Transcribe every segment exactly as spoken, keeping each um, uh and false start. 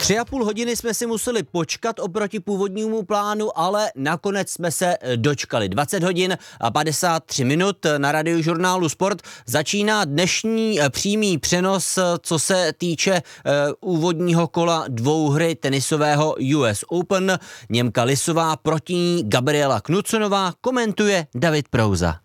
Tři a půl hodiny jsme si museli počkat oproti původnímu plánu, ale nakonec jsme se dočkali. dvacet hodin a padesát tři minut na Radiožurnálu Sport začíná dnešní přímý přenos, co se týče uh, úvodního kola dvouhry tenisového U S Open. Němka Lisová proti ní Gabriela Knudsonová, komentuje David Prouza.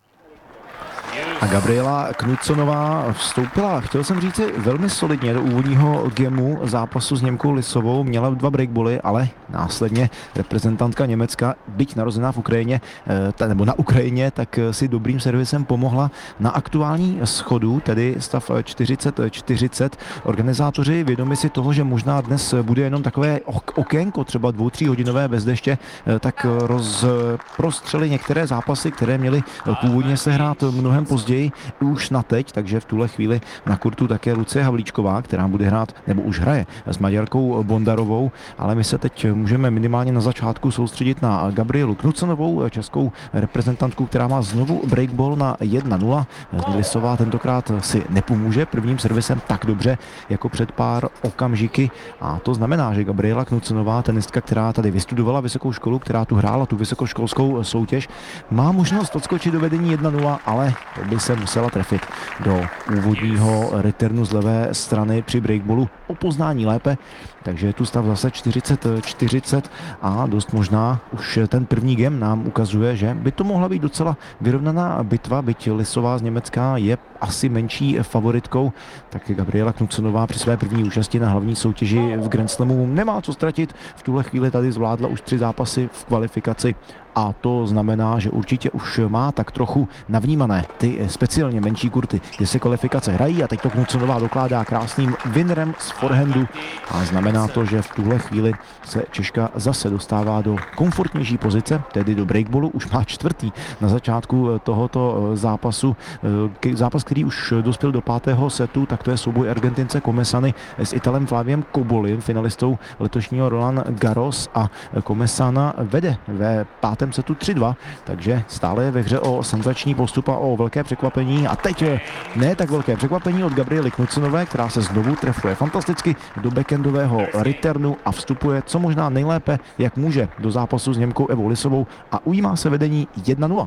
A Gabriela Knudsonová vstoupila, chtěl jsem říct, velmi solidně do úvodního gemu zápasu s Němkou Lisovou. Měla dva breakboly, ale následně reprezentantka Německa, byť narozená v Ukrajině, nebo na Ukrajině, tak si dobrým servisem pomohla na aktuální schodu, tedy stav čtyřicet čtyřicet. Organizátoři vědomi si toho, že možná dnes bude jenom takové okénko, třeba dvou, tří hodinové bez deště, tak rozprostřeli některé zápasy, které měly původně se hrát mnohem později, už na teď, takže v tuhle chvíli na kurtu také Lucie Havlíčková, která bude hrát, nebo už hraje s Maďarkou Bondarovou, ale my se teď můžeme minimálně na začátku soustředit na Gabrielu Knudsonovou, českou reprezentantku, která má znovu breakball na jedna nula. Lisová tentokrát si nepomůže prvním servisem tak dobře jako před pár okamžiky, a to znamená, že Gabriela Knudsonová, tenistka, která tady vystudovala vysokou školu, která tu hrála tu vysokoškolskou soutěž, má možnost odskočit do vedení jedna nula, ale to by se musela trefit do úvodního returnu z levé strany při breakballu o poznání lépe, takže je tu stav zase čtyřicet čtyřicet a dost možná už ten první game nám ukazuje, že by to mohla být docela vyrovnaná bitva, byť Lisová z Německa je asi menší favoritkou, tak Gabriela Knudsonová při své první účasti na hlavní soutěži v Grand Slamu nemá co ztratit. V tuhle chvíli tady zvládla už tři zápasy v kvalifikaci a to znamená, že určitě už má tak trochu navnímané ty speciálně menší kurty, kde se kvalifikace hrají, a teď to Knudsonová dokládá krásným winnerem z forehandu a znamená to, že v tuhle chvíli se Češka zase dostává do komfortnější pozice, tedy do breakballu, už má čtvrtý na začátku tohoto zápasu. Zápas, který už dospěl do pátého setu, tak to je souboj Argentince Comesany s Italem Flaviem Cobollim, finalistou letošního Roland Garros, a Comesana vede ve pátém setu tři dva, takže stále je ve hře o senzační postup a o velké překvapení, a teď ne tak velké překvapení od Gabriely Knudsonové, která se znovu trefuje fantasticky do backendového returnu a vstupuje co možná nejlépe, jak může, do zápasu s Němkou Evou Lisovou a ujímá se vedení jedna nula.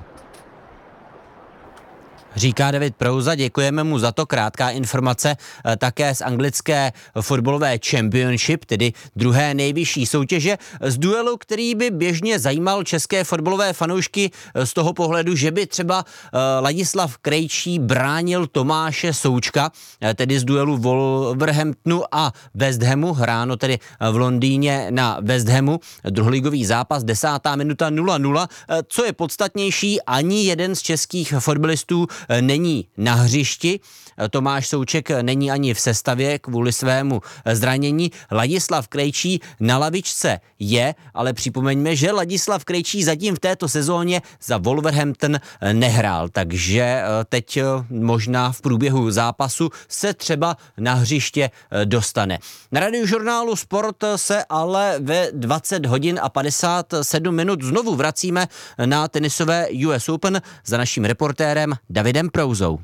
Říká David Prouza, děkujeme mu za to. Krátká informace také z anglické fotbalové Championship, tedy druhé nejvyšší soutěže, z duelu, který by běžně zajímal české fotbalové fanoušky z toho pohledu, že by třeba Ladislav Krejčí bránil Tomáše Součka, tedy z duelu Wolverhamptonu a West Hamu, hráno tedy v Londýně na West Hamu, druholigový zápas, desátá minuta nula nula. Co je podstatnější, ani jeden z českých fotbalistů není na hřišti. Tomáš Souček není ani v sestavě kvůli svému zranění. Ladislav Krejčí na lavičce je, ale připomeňme, že Ladislav Krejčí zatím v této sezóně za Wolverhampton nehrál, takže teď možná v průběhu zápasu se třeba na hřiště dostane. Na Radiožurnálu Sport se ale ve dvacet hodin a padesát sedm minut znovu vracíme na tenisové U S Open za naším reportérem Davidem Prouzou.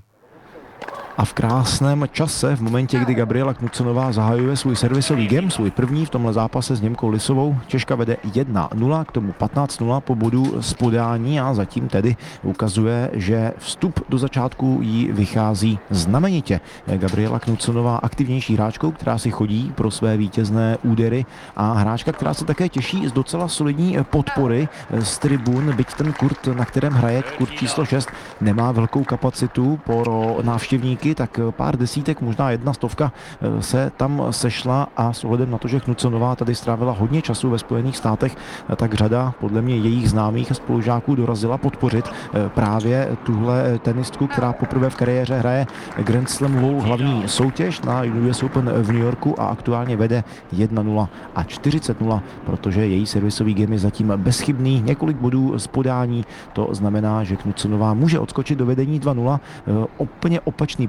A v krásném čase, v momentě, kdy Gabriela Knudsonová zahajuje svůj servisový game, svůj první v tomhle zápase s Němkou Lisovou, Češka vede jedna nula, k tomu patnáct nula po bodu z podání, a zatím tedy ukazuje, že vstup do začátku jí vychází znamenitě. Gabriela Knudsonová aktivnější hráčkou, která si chodí pro své vítězné údery, a hráčka, která se také těší z docela solidní podpory z tribun, byť ten kurt, na kterém hraje, kurt číslo šest, nemá velkou kapacitu pro návštěvníky, tak pár desítek, možná jedna stovka se tam sešla, a s ohledem na to, že Knudsonová tady strávila hodně času ve Spojených státech, tak řada podle mě jejich známých a spolužáků dorazila podpořit právě tuhle tenistku, která poprvé v kariéře hraje Grand Slamovou hlavní soutěž na U S Open v New Yorku a aktuálně vede jedna nula a čtyřicet nula, protože její servisový game je zatím bezchybný, několik bodů z podání, to znamená, že Knudsonová může odskočit do vedení dva nula, úplně opačný průběh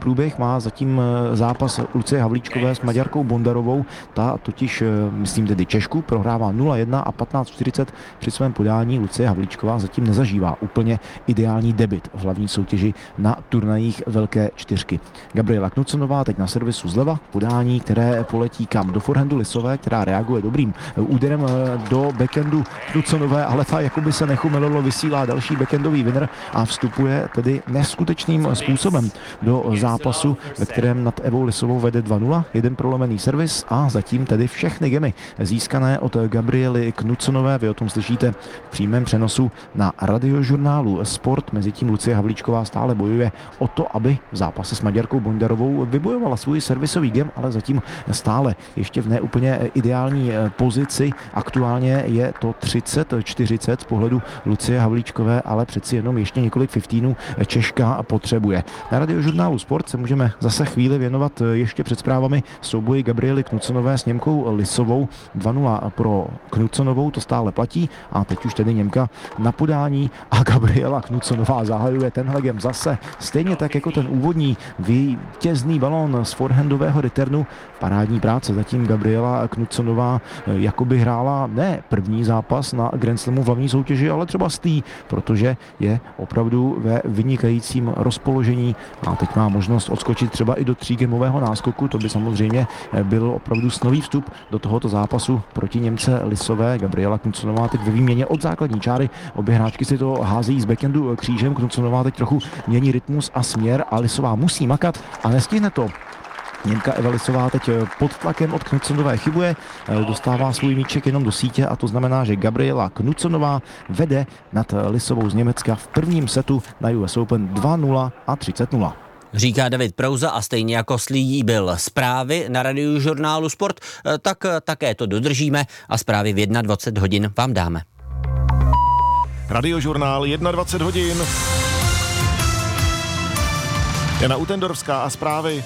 průběh má zatím zápas Lucie Havlíčkové s Maďarkou Bondarovou. Ta totiž, myslím tedy Češku, prohrává nula jedna a patnáct čtyřicet při svém podání. Lucie Havlíčková zatím nezažívá úplně ideální debut v hlavní soutěži na turnajích Velké čtyřky. Gabriela Knuconová teď na servisu zleva, podání, které poletí kam? Do forehandu Lisové, která reaguje dobrým úderem do backhandu Knuconové, ale ta jakoby se nechumelilo, vysílá další backhandový winner a vstupuje tedy neskutečným způsobem do zápasu, ve kterém nad Evou Lisovou vede dva nula, jeden prolomený servis a zatím tedy všechny gemy získané od Gabriely Knuconové. Vy o tom slyšíte v přímém přenosu na radiožurnálu Sport. Mezitím Lucie Havlíčková stále bojuje o to, aby v zápase s Maďarkou Bondarovou vybojovala svůj servisový gem, ale zatím stále ještě v neúplně ideální pozici. Aktuálně je to třicet čtyřicet z pohledu Lucie Havlíčkové, ale přeci jenom ještě několik fiftínů Češka potřebuje. Na radiožurnálu Sport se můžeme zase chvíli věnovat ještě před zprávami souboji Gabriely Knuconové s Němkou Lisovou. dva nula pro Knuconovou, to stále platí a teď už tedy Němka na podání a Gabriela Knuconová zahajuje tenhle gem zase stejně tak jako ten úvodní vítězný balón z forehandového returnu. Parádní práce, zatím Gabriela Knuconová jakoby hrála ne první zápas na Grand Slamu v hlavní soutěži, ale třeba stý, protože je opravdu ve vynikajícím rozpoložení a teď má možnost odskočit třeba i do třígemového náskoku. To by samozřejmě byl opravdu snový vstup do tohoto zápasu proti Němce Lisové. Gabriela Knuconová teď ve výměně od základní čáry. Obě hráčky si to házejí z backhandu křížem. Knuconová teď trochu mění rytmus a směr a Lisová musí makat a nestihne to. Němka Eva Lisová teď pod tlakem od Knuconové chybuje, dostává svůj míček jenom do sítě a to znamená, že Gabriela Knuconová vede nad Lisovou z Německa v prvním setu na U S Open dva nula a třicet nula. Říká David Prouza a stejně jako slíbil zprávy na radiožurnálu Sport, tak také to dodržíme a zprávy v dvacet jedna hodin vám dáme. Radiožurnál dvacet jedna hodin. Jana Utendorská a zprávy.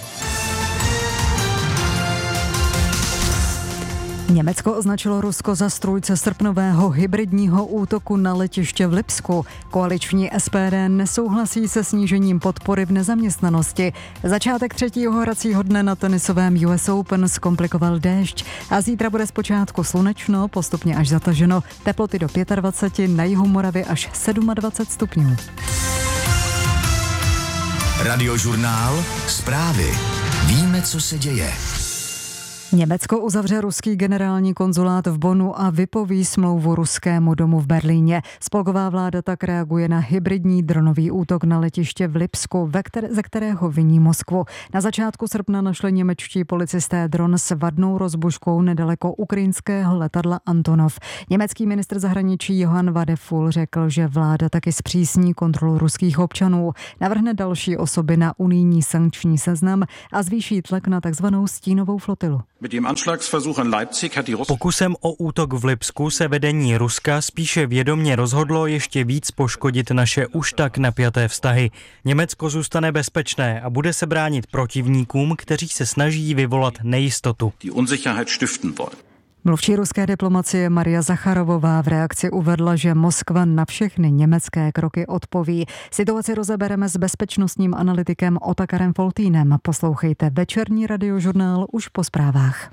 Německo označilo Rusko za strůjce srpnového hybridního útoku na letiště v Lipsku. Koaliční S P D nesouhlasí se snížením podpory v nezaměstnanosti. Začátek třetího hracího dne na tenisovém U S Open zkomplikoval déšť a zítra bude zpočátku slunečno, postupně až zataženo, teploty do dvacet pět, na jihu Moravy až dvacet sedm stupňů. Radiožurnál, zprávy. Víme, co se děje. Německo uzavře ruský generální konzulát v Bonnu a vypoví smlouvu ruskému domu v Berlíně. Spolková vláda tak reaguje na hybridní dronový útok na letiště v Lipsku, ve které, ze kterého viní Moskvu. Na začátku srpna našli němečtí policisté dron s vadnou rozbuškou nedaleko ukrajinského letadla Antonov. Německý ministr zahraničí Johann Wadephul řekl, že vláda taky zpřísní kontrolu ruských občanů, navrhne další osoby na unijní sankční seznam a zvýší tlak na takzvanou stínovou flotilu. Pokusem o útok v Lipsku se vedení Ruska spíše vědomě rozhodlo ještě víc poškodit naše už tak napjaté vztahy. Německo zůstane bezpečné a bude se bránit protivníkům, kteří se snaží vyvolat nejistotu. Mluvčí ruské diplomacie Maria Zacharovová v reakci uvedla, že Moskva na všechny německé kroky odpoví. Situaci rozebereme s bezpečnostním analytikem Otakarem Foltýnem. Poslouchejte večerní radiožurnál už po zprávách.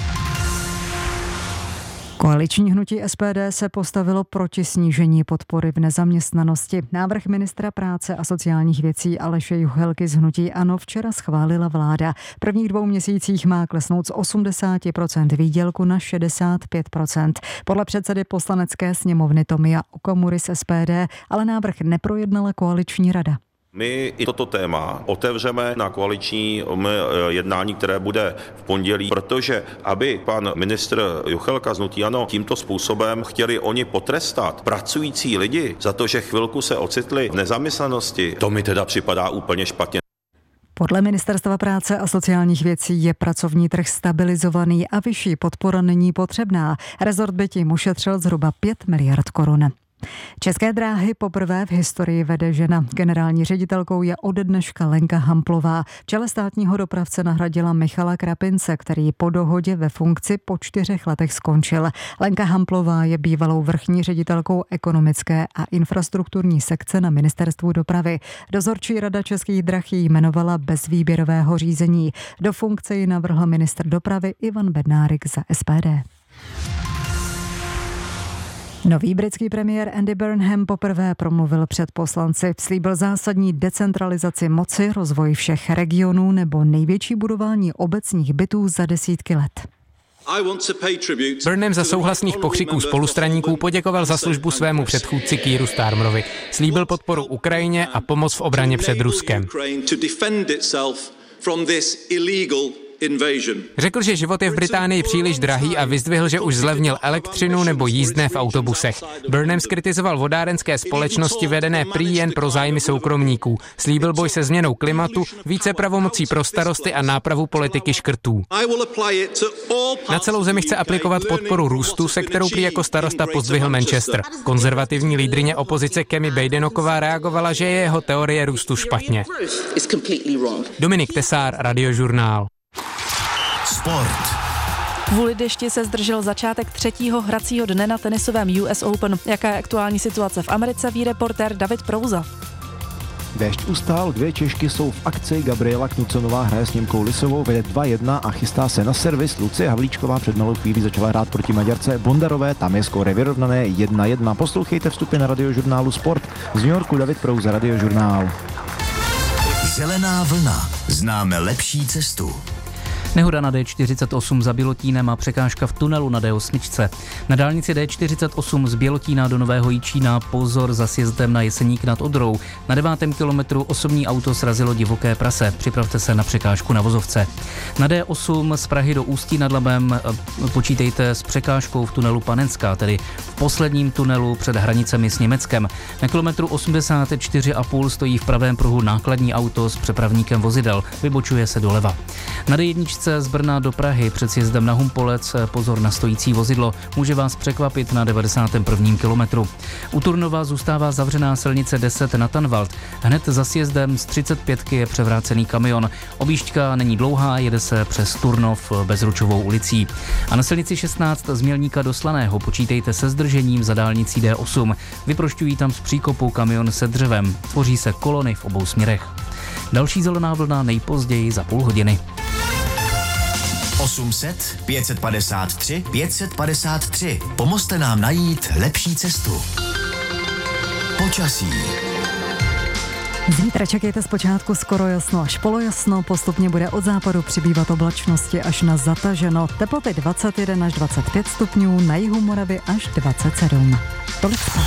Koaliční hnutí S P D se postavilo proti snížení podpory v nezaměstnanosti. Návrh ministra práce a sociálních věcí Aleše Juchelky z hnutí ANO včera schválila vláda. V prvních dvou měsících má klesnout z osmdesát procent výdělku na šedesát pět procent. Podle předsedy poslanecké sněmovny Tomia Okamury z S P D ale návrh neprojednala koaliční rada. My i toto téma otevřeme na koaliční jednání, které bude v pondělí, protože aby pan ministr Juchelka z hnutí ANO tímto způsobem chtěli oni potrestat pracující lidi za to, že chvilku se ocitli v nezaměstnanosti, to mi teda připadá úplně špatně. Podle Ministerstva práce a sociálních věcí je pracovní trh stabilizovaný a vyšší podpora není potřebná. Rezort by tím ušetřil zhruba pět miliard korun. České dráhy poprvé v historii vede žena. Generální ředitelkou je ode dneška Lenka Hamplová. V čele státního dopravce nahradila Michala Krapince, který po dohodě ve funkci po čtyřech letech skončil. Lenka Hamplová je bývalou vrchní ředitelkou ekonomické a infrastrukturní sekce na Ministerstvu dopravy. Dozorčí rada Českých drah ji jmenovala bez výběrového řízení. Do funkce ji navrhl ministr dopravy Ivan Bednárik za S P D. Nový britský premiér Andy Burnham poprvé promluvil před poslanci. Slíbil zásadní decentralizaci moci, rozvoj všech regionů nebo největší budování obecních bytů za desítky let. Burnham za souhlasných pokřiků spolustraníků poděkoval za službu svému předchůdci Keeru Starmerovi. Slíbil podporu Ukrajině a pomoc v obraně před Ruskem. Řekl, že život je v Británii příliš drahý a vyzdvihl, že už zlevnil elektřinu nebo jízdné v autobusech. Burnham zkritizoval vodárenské společnosti vedené prý jen pro zájmy soukromníků. Slíbil boj se změnou klimatu, více pravomocí pro starosty a nápravu politiky škrtů. Na celou zemi chce aplikovat podporu růstu, se kterou prý jako starosta pozdvihl Manchester. Konzervativní lídryně opozice Kemi Badenoková reagovala, že je jeho teorie růstu špatně. Dominik Tesár, Radiožurnál. Sport. Kvůli dešti se zdržel začátek třetího hracího dne na tenisovém U S Open. Jaká je aktuální situace v Americe, ví reportér David Prouza. Déšť ustál, dvě Češky jsou v akci, Gabriela Knuconová hraje s Němkou Lisovou, vede dva jedna a chystá se na servis. Lucie Havlíčková před malou chvílí začala hrát proti Maďarce Bondarové, tam je skóre vyrovnané jedna jedna. Poslouchejte vstupy na Radiožurnálu Sport. Z New Yorku David Prouza, Radiožurnál. Zelená vlna. Známe lepší cestu. Nehoda na D čtyřicet osm za Bělotínem a překážka v tunelu na D osm. Na dálnici D čtyřicet osm z Bělotína do Nového Jičína pozor za sjezdem na Jeseník nad Odrou. Na devátém kilometru osobní auto srazilo divoké prase. Připravte se na překážku na vozovce. Na D osm z Prahy do Ústí nad Labem počítejte s překážkou v tunelu Panenská, tedy v posledním tunelu před hranicemi s Německem. Na kilometru osmdesát čtyři a půl stojí v pravém pruhu nákladní auto s přepravníkem vozidel. Vybočuje se doleva. Na D jedna z Brna do Prahy před sjezdem na Humpolec pozor na stojící vozidlo. Může vás překvapit na devadesátém prvním kilometru. U Turnova zůstává zavřená silnice deset na Tanvald. Hned za sjezdem z třicet pětky je převrácený kamion. Objížďka není dlouhá, jede se přes Turnov Bezručovou ulicí. A na silnici šestnáct z Mělníka do Slaného počítejte se zdržením za dálnicí D osm. Vyprošťují tam z příkopu kamion se dřevem. Tvoří se kolony v obou směrech. Další zelená vlna nejpozději za půl hodiny. osm set, pět set padesát tři, pět set padesát tři. Pomozte nám najít lepší cestu. Počasí. Zítra čekejte zpočátku skoro jasno až polojasno, postupně bude od západu přibývat oblačnosti až na zataženo. Teploty dvacet jedna až dvacet pět stupňů, na jihu Moravy až dvacet sedm. Tolik spát.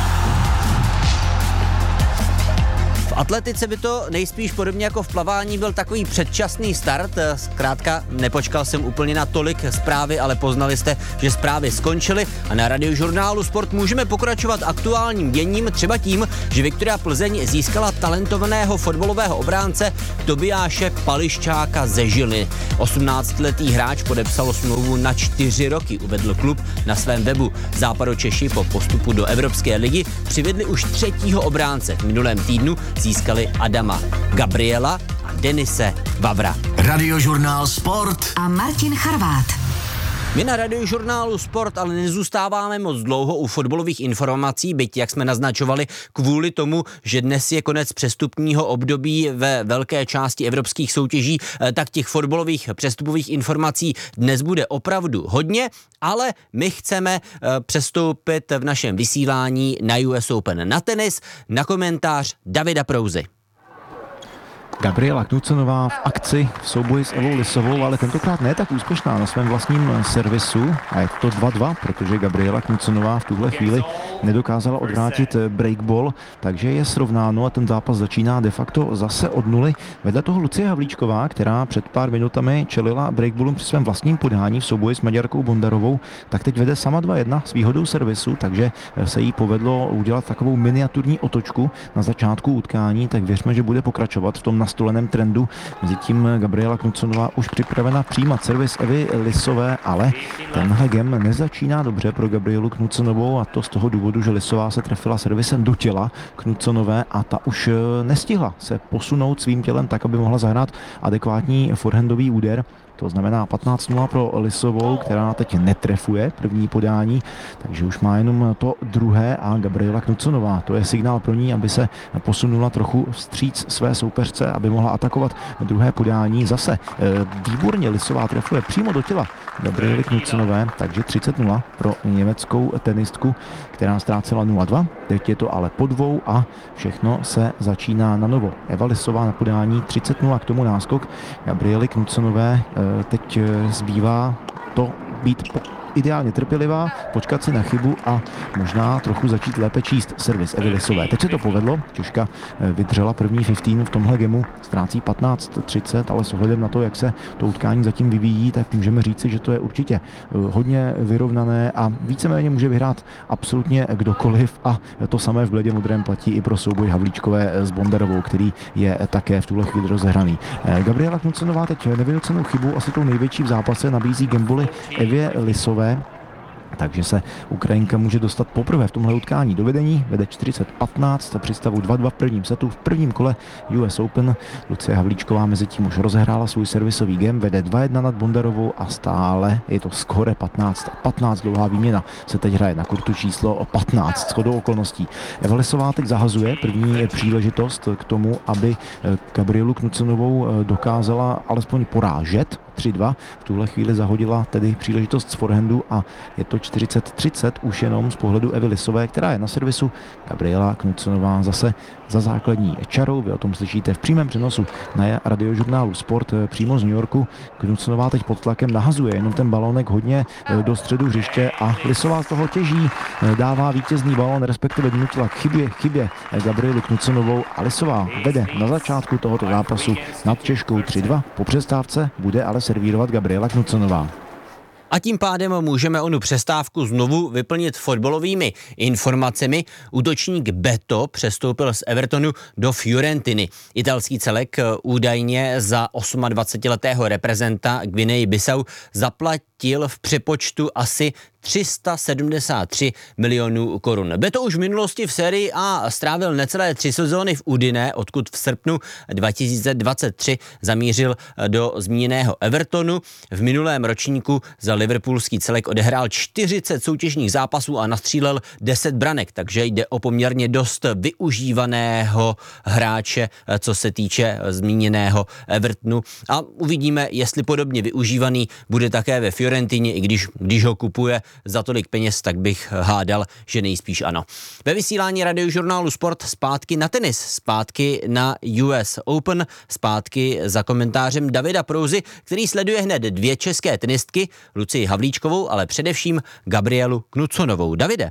V atletice by to nejspíš podobně jako v plavání byl takový předčasný start. Zkrátka nepočkal jsem úplně na tolik zprávy, ale poznali jste, že zprávy skončily a na Radiožurnálu Sport můžeme pokračovat aktuálním děním, třeba tím, že Viktoria Plzeň získala talentovaného fotbalového obránce Tobiáše Pališčáka ze Žiliny. osmnáctiletý hráč podepsal smlouvu na čtyři roky, uvedl klub na svém webu. Západočeši po postupu do Evropské ligy přivedli už třetího obránce. V minulém týdnu získali Adama Gabriela a Denise Vavra. Radiožurnál Sport a Martin Charvát. My na Radiožurnálu Sport ale nezůstáváme moc dlouho u fotbalových informací, byť jak jsme naznačovali, kvůli tomu, že dnes je konec přestupního období ve velké části evropských soutěží, tak těch fotbalových přestupových informací dnes bude opravdu hodně, ale my chceme přestoupit v našem vysílání na U S Open, na tenis, na komentář Davida Prouzy. Gabriela Knuconová v akci v souboji s Evou Lisovou, ale tentokrát ne tak úspěšná na svém vlastním servisu a je to dva dva, protože Gabriela Knuconová v tuhle chvíli nedokázala odvrátit breakball, takže je srovnáno a ten zápas začíná de facto zase od nuly. Vedle toho Lucie Havlíčková, která před pár minutami čelila breakballům při svém vlastním podání v souboji s Maďarkou Bondarovou, tak teď vede sama dva jedna s výhodou servisu, takže se jí povedlo udělat takovou miniaturní otočku na začátku utkání, tak věřme, že bude pokračovat v tom nastoleném trendu. Mezitím Gabriela Knuconová už připravena přijímat servis Evy Lisové, ale tenhle gem nezačíná dobře pro Gabrielu Knuconovou, a to z toho důvodu, že Lisová se trefila servisem do těla Knuconové a ta už nestihla se posunout svým tělem tak, aby mohla zahrát adekvátní forehandový úder. To znamená patnáct nula pro Lisovou, která teď netrefuje první podání, takže už má jenom to druhé a Gabriela Knuconová. To je signál pro ní, aby se posunula trochu vstříc své soupeřce, aby mohla atakovat druhé podání. Zase výborně Lisová trefuje přímo do těla Gabriely Knuconové, takže třicet nula pro německou tenistku, která ztrácela nula dva. Teď je to ale po dvou a všechno se začíná na novo. Eva Lisová na podání třicet nula, k tomu náskok Gabriely Knuconové. Teď zbývá to být ideálně trpělivá, počkat si na chybu a možná trochu začít lépe číst servis Evy Lisové. Teď se to povedlo, Češka vydržela první patnáct v tomhle gemu, ztrácí patnáct třicet, ale s ohledem na to, jak se to utkání zatím vyvíjí, tak můžeme říci, že to je určitě hodně vyrovnané a víceméně může vyhrát absolutně kdokoliv, a to samé v bledě modrém platí i pro souboj Havlíčkové s Bondarovou, který je také v tuhle chvíli rozehraný. Gabriela Knuconová teď nevynucenou chybu, asi tou největší v zápase, nabízí gamboli Evě Lisové, takže se Ukrajinka může dostat poprvé v tomhle utkání do vedení, vede čtyřicet patnáct při stavu dva dva v prvním setu. V prvním kole U S Open Lucie Havlíčková mezi tím už rozehrála svůj servisový game, vede dva jedna nad Bondarovou a stále je to skóre patnáct patnáct. Dlouhá výměna se teď hraje na kurtu číslo patnáct. Shodou okolností Eva Lisová teď zahazuje první příležitost k tomu, aby Gabrielu Knuconovou dokázala alespoň porážet. tři dva. V tuhle chvíli zahodila tedy příležitost z forehandu a je to čtyřicet třicet už jenom z pohledu Evy Lisové, která je na servisu. Gabriela Knuconová zase za základní čarou. Vy o tom slyšíte v přímém přenosu na radiožurnálu Sport přímo z New Yorku. Knuconová teď pod tlakem nahazuje jenom ten balónek hodně do středu hřiště a Lisová z toho těží, dává vítězný balón, respektive donutila k chybě, chybě Gabrielu Knuconovou a Lisová vede na začátku tohoto zápasu nad Češkou tři dva. Po přestávce bude ale servírovat Gabriela Knuconová. A tím pádem můžeme onu přestávku znovu vyplnit fotbalovými informacemi. Útočník Beto přestoupil z Evertonu do Fiorentiny. Italský celek údajně za dvacetiosmiletého reprezenta Guineji Bissau zaplatil v přepočtu asi tři sta sedmdesát tři milionů korun. Beto už v minulosti v sérii A strávil necelé tři sezóny v Udine, odkud v srpnu dva tisíce dvacet tři zamířil do zmíněného Evertonu. V minulém ročníku za liverpoolský celek odehrál čtyřicet soutěžních zápasů a nastřílel deset branek, takže jde o poměrně dost využívaného hráče, co se týče zmíněného Evertonu. A uvidíme, jestli podobně využívaný bude také ve Fiorentině, i když, když ho kupuje za tolik peněz, tak bych hádal, že nejspíš ano. Ve vysílání radiožurnálu Sport zpátky na tenis, zpátky na U S Open, zpátky za komentářem Davida Prouzy, který sleduje hned dvě české tenistky, Lucii Havlíčkovou, ale především Gabrielu Knuconovou. Davide.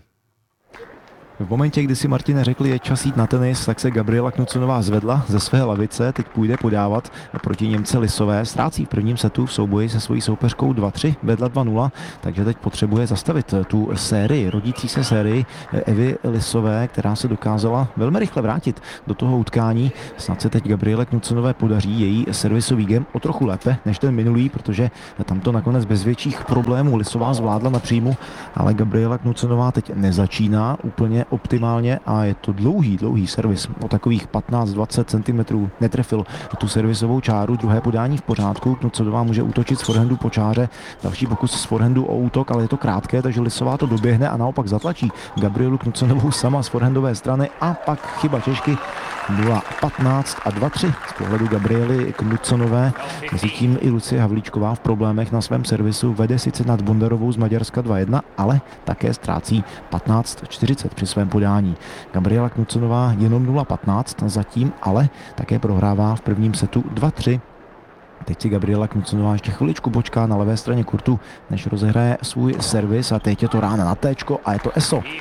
V momentě, kdy si Martine řekli, je čas jít na tenis, tak se Gabriela Knuconová zvedla ze své lavice, teď půjde podávat proti Němce Lisové. Ztrácí v prvním setu v souboji se svojí soupeřkou dva tři, vedla dva nula, takže teď potřebuje zastavit tu sérii, rodící se sérii Evy Lisové, která se dokázala velmi rychle vrátit do toho utkání. Snad se teď Gabriele Knuconové podaří její servisový game o trochu lépe než ten minulý, protože tam to nakonec bez větších problémů Lisová zvládla na příjmu, ale Gabriela Knuconová teď nezačíná úplně optimálně a je to dlouhý, dlouhý servis. O takových patnáct dvacet centimetrů netrefil tu servisovou čáru. Druhé podání v pořádku. Knuconová může útočit z forehandu po čáře. Další pokus z forehandu o útok, ale je to krátké, takže Lisová to doběhne a naopak zatlačí Gabrielu Knuconovou sama z forehandové strany a pak chyba Češky. Byla patnáct a dva tři z pohledu Gabriely Knuconové. Mezitím i Lucie Havlíčková v problémech na svém servisu vede sice nad Bondarovou z Maďarska dva jedna, ale také ztrácí patnáct čtyřicet při svém podání. Gabriela Knuconová jenom nula patnáct zatím, ale také prohrává v prvním setu dva tři. Teď si Gabriela Knuconová ještě chviličku počká na levé straně kurtu, než rozehraje svůj servis a teď je to rána na téčko a je to eso.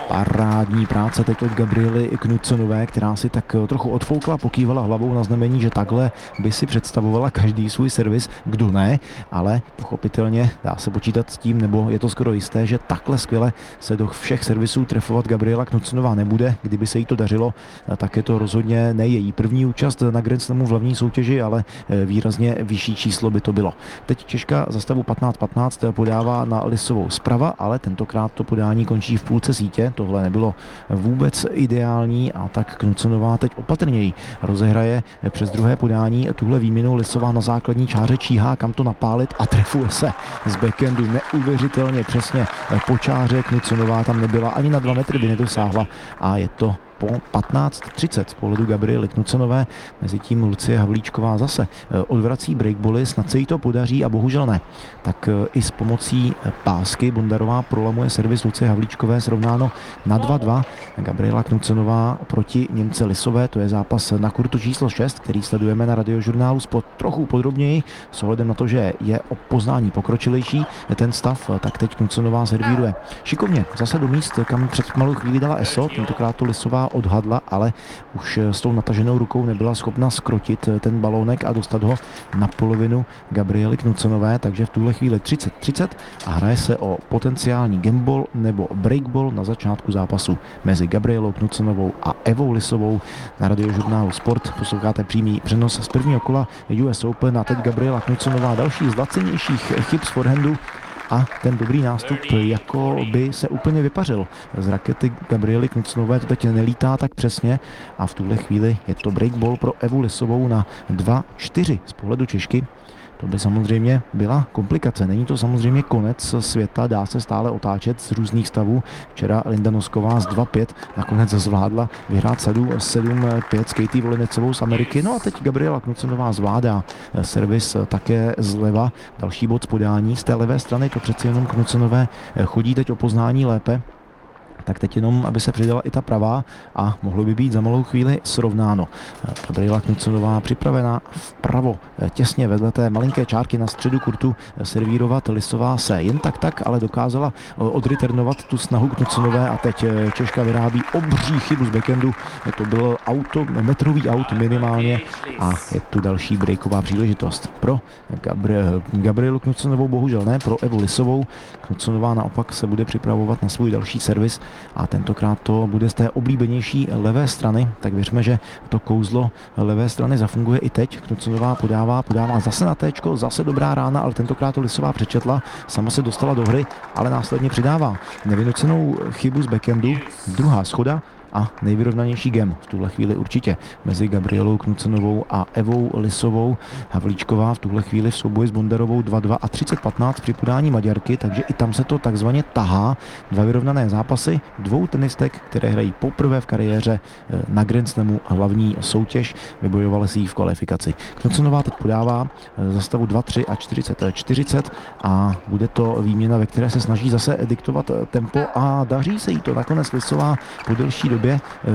Parádní práce teď od Gabriely Knutsonové, která si tak trochu odfoukla, pokývala hlavou na znamení, že takhle by si představovala každý svůj servis, kdo ne, ale pochopitelně dá se počítat s tím, nebo je to skoro jisté, že takhle skvěle se do všech servisů trefovat Gabriela Knutsonová nebude. Kdyby se jí to dařilo, tak je to rozhodně ne její první účast na Grand Slamu v hlavní soutěži, ale výrazně vyšší číslo by to bylo. Teď Češka za stavu patnáct patnáct podává na Lisovou zprava, ale tentokrát to podání končí v půlce sítě. Tohle nebylo vůbec ideální a tak Knutsonová teď opatrněji rozehraje přes druhé podání. Tuhle výměnu Lisová na základní čáře číhá, kam to napálit a trefuje se z backendu neuvěřitelně přesně po čáře. Knutsonová tam nebyla, ani na dva metry by nedosáhla a je to po patnáct třicet z pohledu Gabriely Knutsonové. Mezitím Lucie Havlíčková zase odvrací breakboly, snad se jí to podaří a bohužel ne. Tak i s pomocí pásky Bondarová prolamuje servis Lucie Havlíčkové, srovnáno na dva dva. Gabriela Knutsonová proti Němce Lisové, to je zápas na kurtu číslo šest, který sledujeme na Radiožurnálu Sport trochu podrobněji, s ohledem na to, že je o poznání pokročilejší ten stav, tak teď Knutsonová servíruje šikovně zase do míst, kam před malou chvíli dala Eso, tentokrát to Lisová odhadla, ale už s tou nataženou rukou nebyla schopna skrotit ten balónek a dostat ho na polovinu Gabriely Knutsonové, takže v tuhle chvíli třicet třicet a hraje se o potenciální gameball nebo breakball na začátku zápasu mezi Gabrielou Knutsonovou a Evou Lisovou. Na Radiožurnálu Sport posloucháte přímý přenos z prvního kola U S Open a teď Gabriela Knutsonová další z lacenějších chyb z forehandu a ten dobrý nástup jako by se úplně vypařil. Z rakety Gabriely Knutsonové to teď nelítá tak přesně a v tuhle chvíli je to breakball pro Evu Lisovou na dva čtyři z pohledu Češky. To by samozřejmě byla komplikace. Není to samozřejmě konec světa, dá se stále otáčet z různých stavů. Včera Linda Nosková z dva pět nakonec zvládla vyhrát sadu sedm pět s Katie Volinecovou z Ameriky. No a teď Gabriela Knutsonová zvládá servis také zleva. Další bod z podání z té levé strany, to přeci jenom Knutsonové chodí teď o poznání lépe. Tak teď jenom, aby se přidala i ta pravá a mohlo by být za malou chvíli srovnáno. Gabriela Knutsonová připravená vpravo, těsně vedle té malinké čárky na středu kurtu servírovat. Lisová se jen tak tak, ale dokázala odreturnovat tu snahu Knutsonové a teď Češka vyrábí obří chybu z backendu. To byl auto, metrový aut minimálně a je tu další breaková příležitost pro Gabri- Gabrielu Knutsonovou, bohužel ne pro Evu Lisovou. Knutsonová naopak se bude připravovat na svůj další servis a tentokrát to bude z té oblíbenější levé strany, tak věřme, že to kouzlo levé strany zafunguje i teď. Knutsonová podává, podává zase na téčko, zase dobrá rána, ale tentokrát to Lisová přečetla, sama se dostala do hry, ale následně přidává nevynucenou chybu z backendu, druhá schoda a nejvyrovnanější gem v tuhle chvíli určitě mezi Gabrielou Knutsonovou a Evou Lisovou. Havlíčková v tuhle chvíli v souboji s Bondarovou dva dva a třicet patnáct při podání Maďarky, takže i tam se to takzvaně tahá. Dva vyrovnané zápasy dvou tenistek, které hrají poprvé v kariéře na Grand Slamu hlavní soutěž. Vybojovala si ji v kvalifikaci. Knutsonová teď podává za stavu dva tři a čtyřicet čtyřicet a bude to výměna, ve které se snaží zase diktovat tempo a daří se jí to. Nakonec Lisová po delší době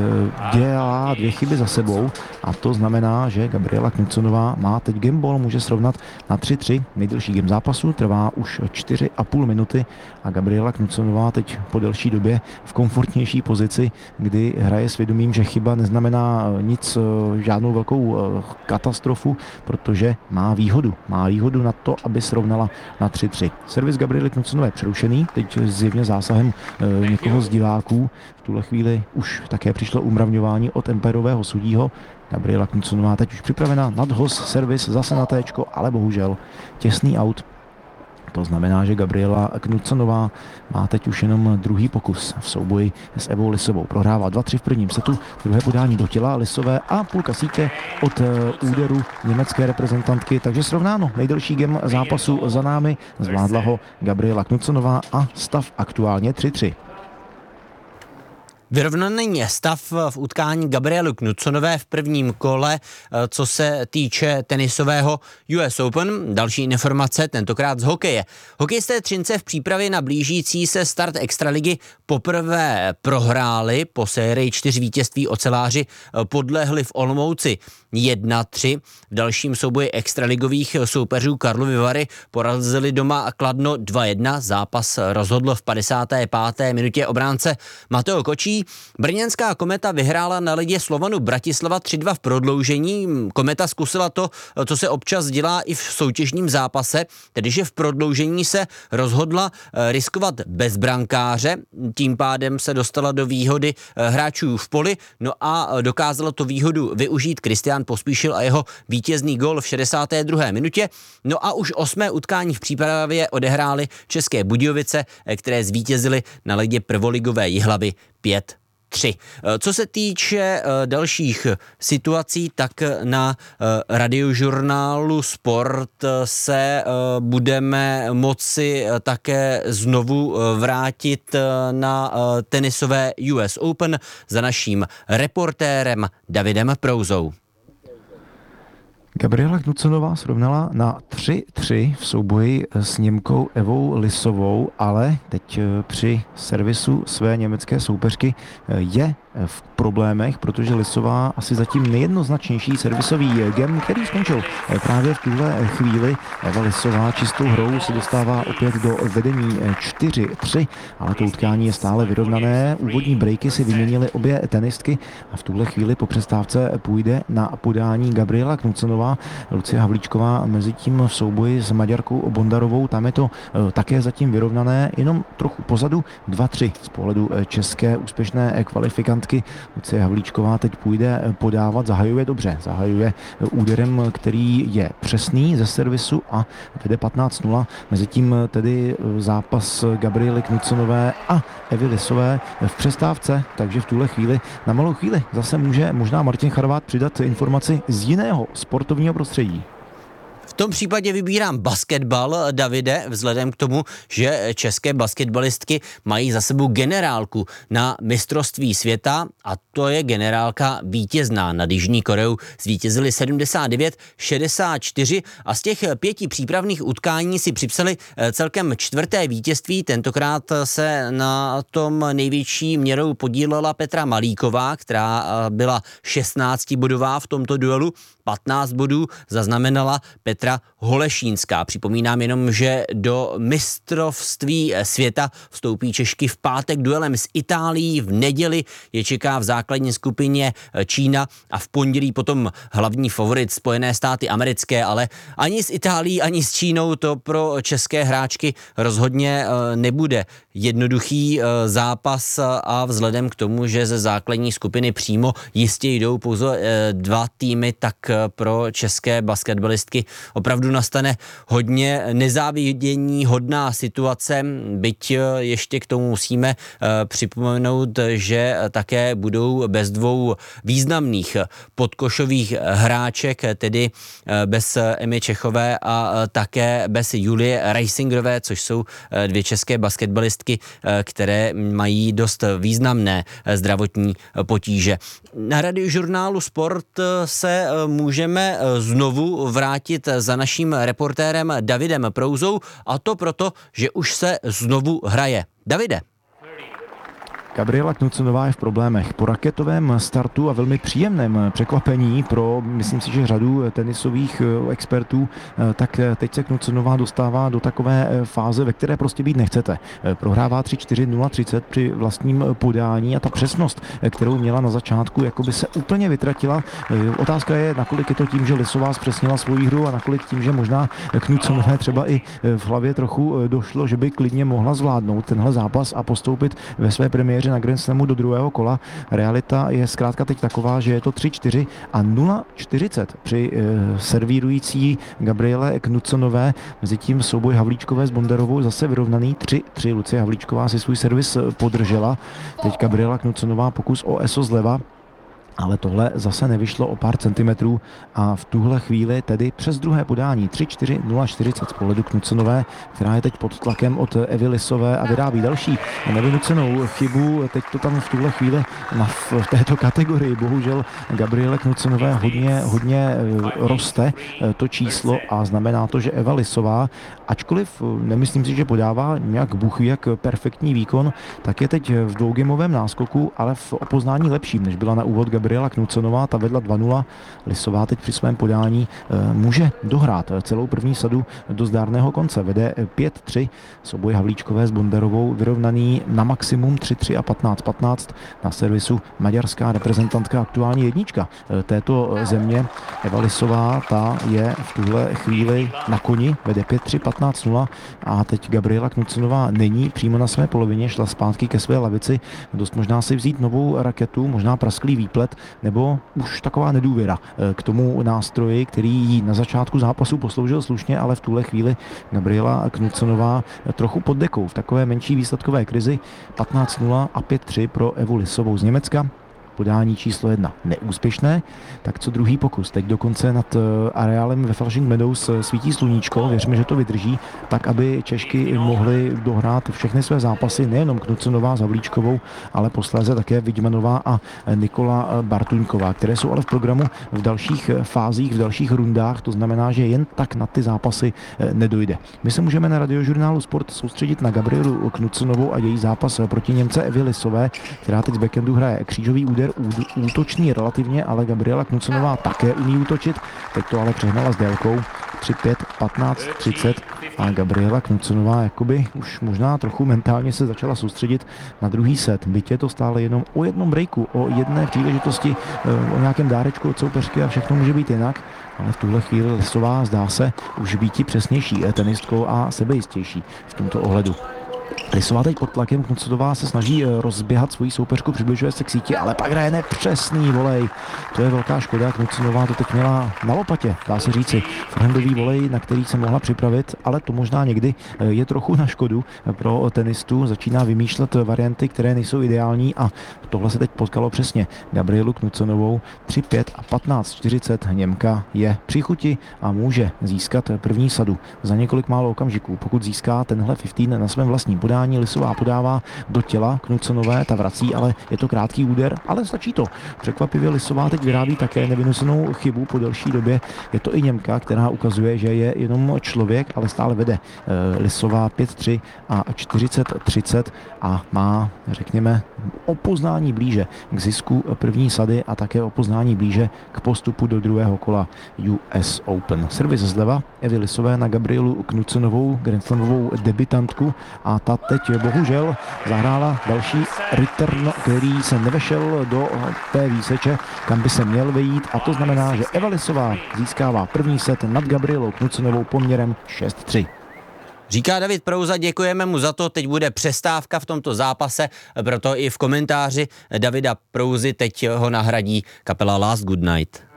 dělá dvě chyby za sebou a to znamená, že Gabriela Knutsonová má teď gameball, může srovnat na tři tři. Nejdelší game zápasu trvá už čtyři a půl minuty a Gabriela Knutsonová teď po delší době v komfortnější pozici, kdy hraje s vědomím, že chyba neznamená nic, žádnou velkou katastrofu, protože má výhodu. Má výhodu na to, aby srovnala na tři tři. Servis Gabriely Knutsonové přerušený, teď zjevně zásahem někoho z diváků. V tuhle chvíli už také přišlo umravňování od empirového sudího. Gabriela Knutsonová teď už připravená nadhoz, servis zase na téčko, ale bohužel těsný aut. To znamená, že Gabriela Knutsonová má teď už jenom druhý pokus v souboji s Evou Lisovou. Prohrává dva tři v prvním setu, druhé podání do těla Lisové a půlka sítě od úderu německé reprezentantky. Takže srovnáno, nejdelší game zápasu za námi, zvládla ho Gabriela Knutsonová a stav aktuálně tři tři. Vyrovnaný stav v utkání Gabriely Knudsenové v prvním kole, co se týče tenisového U S Open. Další informace, tentokrát z hokeje. Hokejisté Třince v přípravě na blížící se start extraligy poprvé prohráli. Po sérii čtyř vítězství oceláři podlehli v Olomouci jedna tři. V dalším souboji extraligových soupeřů Karlovy Vary porazili doma Kladno dva jedna. Zápas rozhodl v padesáté páté minutě obránce Mateo Kočí. Brněnská Kometa vyhrála na ledě Slovanu Bratislava tři dva v prodloužení. Kometa zkusila to, co se občas dělá i v soutěžním zápase, tedy že v prodloužení se rozhodla riskovat bez brankáře, tím pádem se dostala do výhody hráčů v poli, no a dokázalo to výhodu využít Kristián Pospíšil a jeho vítězný gól v šedesáté druhé minutě. No a už osmé utkání v přípravě odehrály České Budějovice, které zvítězily na ledě prvoligové Jihlavy pět tři. Co se týče dalších situací, tak na radiožurnálu Sport se budeme moci také znovu vrátit na tenisové U S Open za naším reportérem Davidem Prouzou. Gabriela Knudsenová srovnala na tři tři v souboji s Němkou Evou Lisovou, ale teď při servisu své německé soupeřky je v problémech, protože Lisová asi zatím nejjednoznačnější servisový gem, který skončil právě v tuhle chvíli. Eva Lisová čistou hrou se dostává opět do vedení čtyři tři, ale to utkání je stále vyrovnané. Úvodní breaky si vyměnily obě tenistky a v tuhle chvíli po přestávce půjde na podání Gabriela Knudsenová. Lucie Havlíčková mezi tím v souboji s Maďarkou Bondarovou, tam je to také zatím vyrovnané, jenom trochu pozadu dva tři z pohledu české úspěšné kvalifikantky. Lucie Havlíčková teď půjde podávat, zahajuje dobře, zahajuje úderem, který je přesný ze servisu a vede patnáct nula. Mezitím tedy zápas Gabriely Knudsenové a Evy Lisové v přestávce, takže v tuhle chvíli, na malou chvíli zase může možná Martin Charvát přidat informaci z jiného sportovního prostředí. V tom případě vybírám basketbal, Davide, vzhledem k tomu, že české basketbalistky mají za sebou generálku na mistrovství světa a to je generálka vítězná. Nad Jižní Koreou zvítězili sedmdesát devět šedesát čtyři a z těch pěti přípravných utkání si připsali celkem čtvrté vítězství. Tentokrát se na tom největší měrou podílela Petra Malíková, která byla šestnáctibodová v tomto duelu. patnáct bodů zaznamenala Petra Holešínská. Připomínám jenom, že do mistrovství světa vstoupí Češky v pátek duelem s Itálií, v neděli je čeká v základní skupině Čína a v pondělí potom hlavní favorit Spojené státy americké, ale ani s Itálií, ani s Čínou to pro české hráčky rozhodně nebude jednoduchý zápas a vzhledem k tomu, že ze základní skupiny přímo jistě jdou pouze dva týmy, tak pro české basketbalistky opravdu nastane hodně nezávidění hodná situace, byť ještě k tomu musíme připomenout, že také budou bez dvou významných podkošových hráček, tedy bez Emy Čechové a také bez Julie Reisingerové, což jsou dvě české basketbalistky, které mají dost významné zdravotní potíže. Na radiožurnálu Sport se můžeme znovu vrátit za naším reportérem Davidem Prouzou a to proto, že už se znovu hraje. Davide. Gabriela Knudsenová je v problémech. Po raketovém startu a velmi příjemném překvapení pro, myslím si, že řadu tenisových expertů, tak teď se Knudsenová dostává do takové fáze, ve které prostě být nechcete. Prohrává tři čtyři nula třicet při vlastním podání a ta přesnost, kterou měla na začátku, jako by se úplně vytratila. Otázka je, nakolik je to tím, že Lisová zpřesnila svoji hru a nakolik tím, že možná Knudsenové třeba i v hlavě trochu došlo, že by klidně mohla zvládnout tenhle zápas a postoupit ve své premiéře na Grand Slamu do druhého kola. Realita je zkrátka teď taková, že je to tři čtyři a nula čtyřicet při e, servírující Gabriele Knudsenové. Mezitím souboj Havlíčkové s Bondarovou zase vyrovnaný tři tři. Lucie Havlíčková si svůj servis podržela. Teď Gabriela Knudsenová pokus o eso zleva. ale tohle zase nevyšlo o pár centimetrů a v tuhle chvíli tedy přes druhé podání tři čtyři nula čtyřicet z pohledu Knudsenové, která je teď pod tlakem od Evy Lissové a vyrábí další nevynucenou chybu. Teď to tam v tuhle chvíli na, v této kategorii bohužel Gabriele Knudsenové hodně, hodně roste to číslo a znamená to, že Eva Lissová, ačkoliv nemyslím si, že podává nějak bůh ví jak perfektní výkon, tak je teď v dvougameovém náskoku, ale v opoznání lepším, než byla na úvod Gabriela Knudsenová, ta vedla dva nula. Lissová teď při svém podání e, může dohrát celou první sadu do zdárného konce. Vede pět tři, souboj Havlíčkové s Bonderovou vyrovnaný na maximum tři tři a patnáct patnáct. Na servisu maďarská reprezentantka, aktuální jednička e, této země. Eva Lissová, ta je v tuhle chvíli na koni, vede pět tři patnáct nula a teď Gabriela Knudsenová není přímo na své polovině, šla zpátky ke své lavici. Dost možná si vzít novou raketu, možná prasklý výplet, nebo už taková nedůvěra k tomu nástroji, který jí na začátku zápasu posloužil slušně, ale v tuhle chvíli Gabriela Knudsenová trochu pod dekou v takové menší výsledkové krizi. patnáct nula a pět tři pro Evu Lissovou z Německa. Podání číslo jedna neúspěšné, tak co druhý pokus. Teď dokonce nad areálem ve Flushing Meadows svítí sluníčko, věřme, že to vydrží, tak aby Češky mohly dohrát všechny své zápasy, nejenom Knudsenová s Havlíčkovou, ale posléze také Vidmanová a Nikola Bartuňková, které jsou ale v programu v dalších fázích, v dalších rundách, to znamená, že jen tak na ty zápasy nedojde. My se můžeme na Radiožurnálu Sport soustředit na Gabrielu Knudsenovou a její zápas proti Němce Evě Lissové, která teď z backendu hraje křížový úder, útočný relativně, ale Gabriela Knudsenová také umí útočit. Teď to ale přehnala s délkou tři pět patnáct třicet a Gabriela Knudsenová jakoby už možná trochu mentálně se začala soustředit na druhý set. Byť je to stále jenom o jednom breaku, o jedné příležitosti, o nějakém dárečku od soupeřky a všechno může být jinak. Ale v tuhle chvíli Lissová zdá se už býti přesnější tenistkou a sebejistější v tomto ohledu. Lissová teď pod tlakem, Knudsenová se snaží rozběhat svoji soupeřku, přibližuje se k síti, ale pak hraje nepřesný volej. To je velká škoda, Knudsenová to teď měla na lopatě, dá se říci. Forehandový volej, na který se mohla připravit, ale to možná někdy je trochu na škodu pro tenistu. Začíná vymýšlet varianty, které nejsou ideální a tohle se teď potkalo přesně. Gabrielu Knudsenovou tři pět a patnáct čtyřicet. Němka je při chuti a může získat první sadu za několik málo okamžiků. Pokud získá tenhle patnáct na svém vlastním podání, Lissová podává do těla Knudsenové, ta vrací, ale je to krátký úder, ale stačí to. Překvapivě Lissová teď vyrábí také nevynucenou chybu po delší době. Je to i Němka, která ukazuje, že je jenom člověk, ale stále vede. Lissová pět tři a čtyřicet třicet a má, řekněme, o poznání blíže k zisku první sady a také o poznání blíže k postupu do druhého kola U S Open. Servis zleva Evy Lissové na Gabrielu Knudsenovou, grandslamovou debutantku, a ta teď bohužel zahrála další return, který se nevešel do té výseče, kam by se měl vejít, a to znamená, že Eva Lissová získává první set nad Gabrielou Knudsenovou poměrem šest tři. Říká David Prouza, děkujeme mu za to, teď bude přestávka v tomto zápase, proto i v komentáři Davida Prouzy teď ho nahradí kapela Last Good Night.